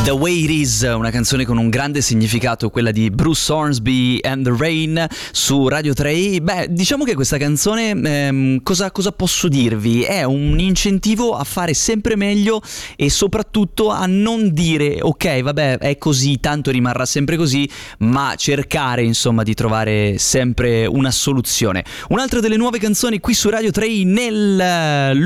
The Way It Is, una canzone con un grande significato, quella di Bruce Hornsby and the Rain su Radio 3. Beh, diciamo che questa canzone, cosa posso dirvi? È un incentivo a fare sempre meglio e soprattutto a non dire ok, vabbè, è così, tanto rimarrà sempre così, ma cercare insomma di trovare sempre una soluzione. Un'altra delle nuove canzoni qui su Radio 3 nel